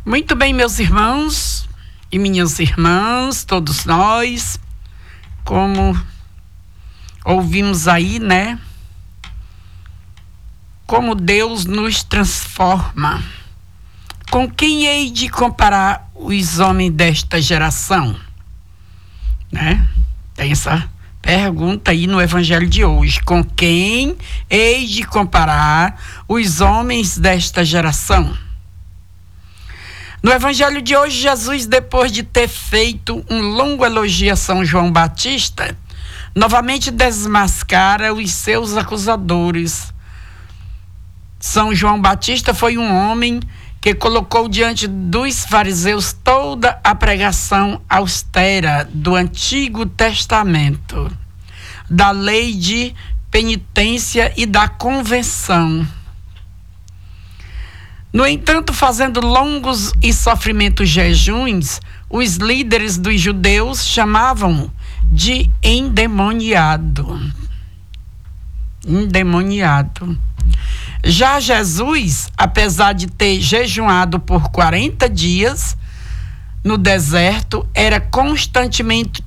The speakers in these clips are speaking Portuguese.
Muito bem, meus irmãos e minhas irmãs, todos nós, como ouvimos aí, né? Como Deus nos transforma. Com quem hei de comparar os homens desta geração? Né? Tem essa pergunta aí no Evangelho de hoje. Com quem hei de comparar os homens desta geração? No Evangelho de hoje, Jesus, depois de ter feito um longo elogio a São João Batista, novamente desmascara os seus acusadores. São João Batista foi um homem que colocou diante dos fariseus toda a pregação austera do Antigo Testamento, da lei de penitência e da convenção. No entanto, fazendo longos e sofrimentos jejuns, os líderes dos judeus chamavam de endemoniado. Endemoniado. Já Jesus, apesar de ter jejuado por 40 dias no deserto, era constantemente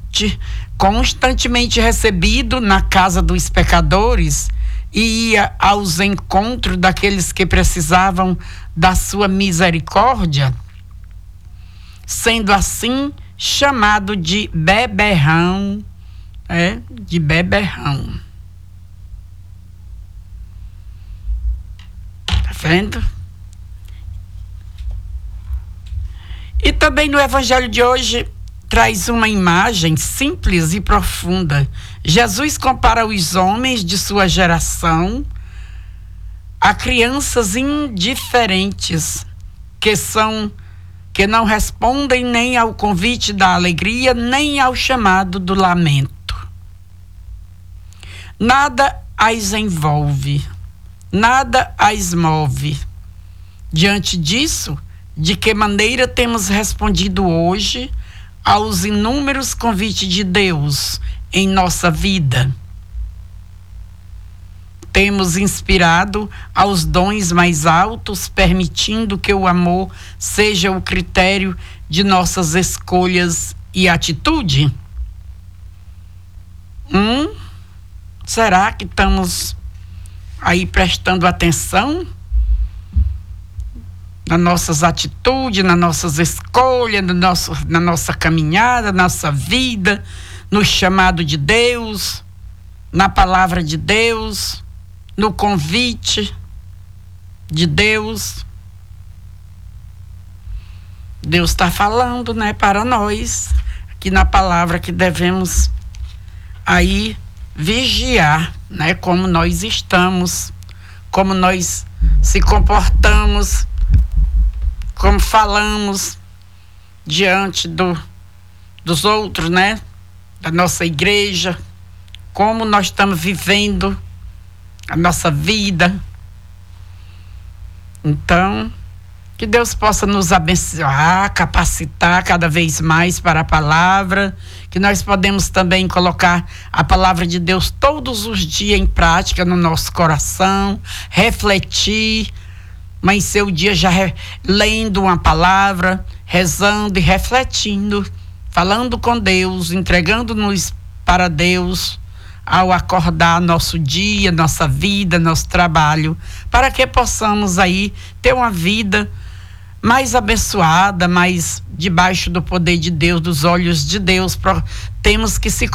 recebido na casa dos pecadores e ia aos encontros daqueles que precisavam da sua misericórdia, sendo assim chamado de beberrão, de beberrão. Tá vendo? E também no Evangelho de hoje traz uma imagem simples e profunda. Jesus compara os homens de sua geração a crianças indiferentes que não respondem nem ao convite da alegria, nem ao chamado do lamento. Nada as envolve, nada as move. Diante disso, de que maneira temos respondido hoje aos inúmeros convites de Deus em nossa vida? Temos inspirado aos dons mais altos, permitindo que o amor seja o critério de nossas escolhas e atitude? Será que estamos aí prestando atenção nas nossas atitudes, nas nossas escolhas, na nossa caminhada, na nossa vida, no chamado de Deus, na palavra de Deus, no convite de Deus? Deus está falando, né, para nós, aqui na palavra, que devemos aí vigiar, né, como nós estamos, como nós se comportamos, como falamos diante dos outros, né? Da nossa igreja, como nós estamos vivendo a nossa vida. Então, que Deus possa nos abençoar, capacitar cada vez mais para a palavra, que nós podemos também colocar a palavra de Deus todos os dias em prática no nosso coração, refletir, mas seu dia já lendo uma palavra, rezando e refletindo, falando com Deus, entregando-nos para Deus ao acordar nosso dia, nossa vida, nosso trabalho, para que possamos aí ter uma vida mais abençoada, mais debaixo do poder de Deus, dos olhos de Deus. Temos que se